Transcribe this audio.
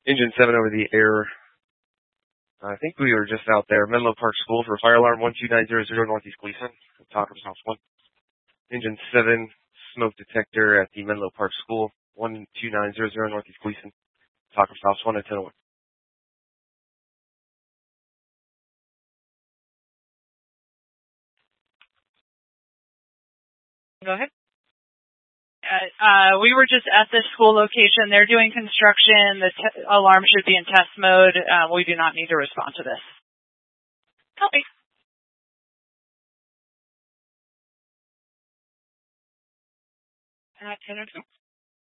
Engine 7 over the air. I think we were just out there. Menlo Park School for fire alarm 12900 Northeast Gleason. Talk of South 1. Engine 7, smoke detector at the Menlo Park School 12900 Northeast Gleason. Talk of South 1 at 1001. Go ahead. We were just at the school location. They're doing construction. The alarm should be in test mode. We do not need to respond to this. Copy.